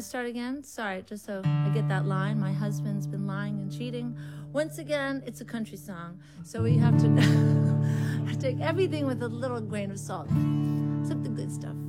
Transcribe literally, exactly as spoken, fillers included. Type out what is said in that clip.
start again? Sorry, just so I get that line. My husband's been lying and cheating. Once again, it's a country song, so we have to take everything with a little grain of salt. Except the good stuff.